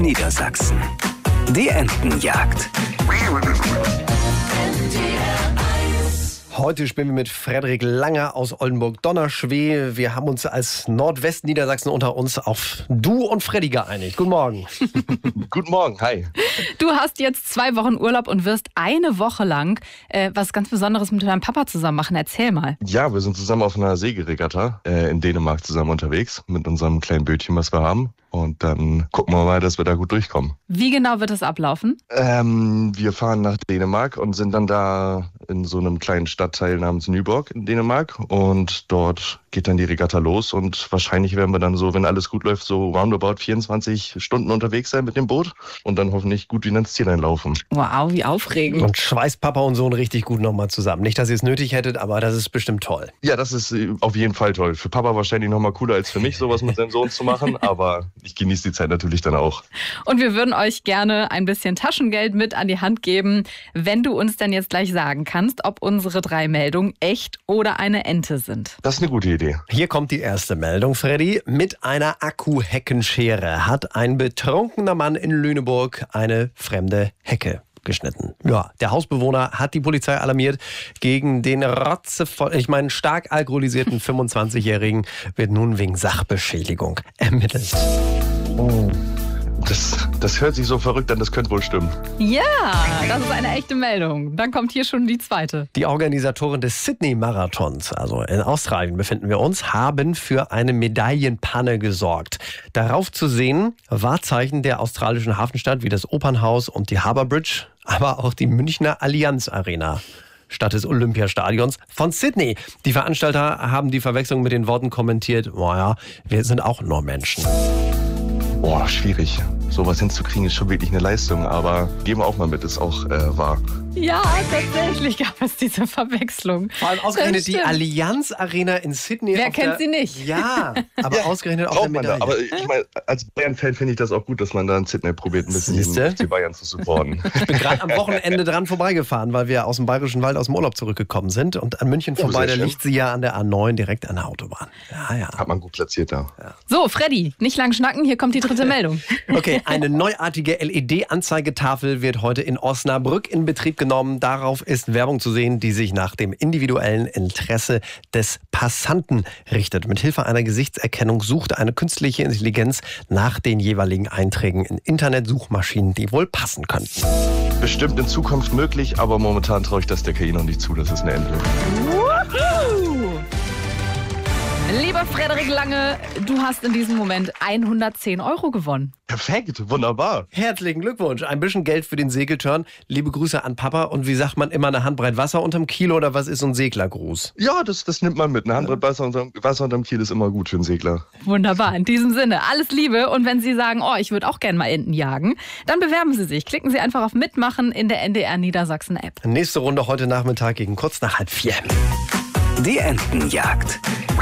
Niedersachsen. Die Entenjagd. Heute spielen wir mit Frederik Langer aus Oldenburg-Donnerschwee. Wir haben uns als Nordwestniedersachsen unter uns auf Du und Freddy geeinigt. Guten Morgen. Guten Morgen, hi. Du hast jetzt 2 Wochen Urlaub und wirst eine Woche lang was ganz Besonderes mit deinem Papa zusammen machen. Erzähl mal. Ja, wir sind zusammen auf einer Segelregatta in Dänemark zusammen unterwegs mit unserem kleinen Bötchen, was wir haben. Und dann gucken wir mal, dass wir da gut durchkommen. Wie genau wird es ablaufen? Wir fahren nach Dänemark und sind dann da in so einem kleinen Stadtteil namens Nyborg in Dänemark. Und dort geht dann die Regatta los. Und wahrscheinlich werden wir dann so, wenn alles gut läuft, so roundabout 24 Stunden unterwegs sein mit dem Boot. Und dann hoffentlich gut wieder ins Ziel einlaufen. Wow, wie aufregend. Und schweißt Papa und Sohn richtig gut nochmal zusammen. Nicht, dass ihr es nötig hättet, aber das ist bestimmt toll. Ja, das ist auf jeden Fall toll. Für Papa wahrscheinlich nochmal cooler als für mich, sowas mit seinem Sohn zu machen. Aber ich genieße die Zeit natürlich dann auch. Und wir würden euch gerne ein bisschen Taschengeld mit an die Hand geben, wenn du uns dann jetzt gleich sagen kannst, ob unsere 3 Meldungen echt oder eine Ente sind. Das ist eine gute Idee. Hier kommt die erste Meldung, Freddy. Mit einer Akkuheckenschere hat ein betrunkener Mann in Lüneburg eine fremde Hecke geschnitten. Ja, der Hausbewohner hat die Polizei alarmiert. Gegen den stark alkoholisierten 25-Jährigen wird nun wegen Sachbeschädigung ermittelt. Oh. Das hört sich so verrückt an, das könnte wohl stimmen. Ja, das ist eine echte Meldung. Dann kommt hier schon die zweite. Die Organisatoren des Sydney-Marathons, also in Australien befinden wir uns, haben für eine Medaillenpanne gesorgt. Darauf zu sehen Wahrzeichen der australischen Hafenstadt wie das Opernhaus und die Harbour Bridge, aber auch die Münchner Allianz Arena statt des Olympiastadions von Sydney. Die Veranstalter haben die Verwechslung mit den Worten kommentiert, naja, wir sind auch nur Menschen. Boah, schwierig. Sowas hinzukriegen ist schon wirklich eine Leistung, aber gehen wir auch mal mit, ist auch wahr. Ja, tatsächlich gab es diese Verwechslung. Vor allem ausgerechnet die Allianz Arena in Sydney. Wer kennt sie nicht? Ja, aber ja, ausgerechnet auf der Medaille. Aber ich meine, als Bayern-Fan finde ich das auch gut, dass man da in Sydney probiert, ein bisschen die Bayern zu supporten. Ich bin gerade am Wochenende dran vorbeigefahren, weil wir aus dem Bayerischen Wald aus dem Urlaub zurückgekommen sind. Und an München vorbei, da liegt sie ja an der A9 direkt an der Autobahn. Ja. Hat man gut platziert da. Ja. So, Freddy, nicht lang schnacken, hier kommt die dritte Meldung. Okay, eine neuartige LED-Anzeigetafel wird heute in Osnabrück in Betrieb genommen. Darauf ist Werbung zu sehen, die sich nach dem individuellen Interesse des Passanten richtet. Mithilfe einer Gesichtserkennung sucht eine künstliche Intelligenz nach den jeweiligen Einträgen in Internetsuchmaschinen, die wohl passen könnten. Bestimmt in Zukunft möglich, aber momentan traue ich das der KI noch nicht zu. Das ist eine Ente. Lieber Frederik Lange, du hast in diesem Moment 110 € gewonnen. Perfekt, wunderbar. Herzlichen Glückwunsch. Ein bisschen Geld für den Segeltörn. Liebe Grüße an Papa. Und wie sagt man immer, eine Handbreit Wasser unterm Kiel oder was ist so ein Seglergruß? Ja, das nimmt man mit. Eine Handbreit Wasser unterm Kiel ist immer gut für einen Segler. Wunderbar, in diesem Sinne, alles Liebe. Und wenn Sie sagen, oh, ich würde auch gerne mal Enten jagen, dann bewerben Sie sich. Klicken Sie einfach auf Mitmachen in der NDR Niedersachsen App. Nächste Runde heute Nachmittag gegen kurz nach 3:30. Die Entenjagd.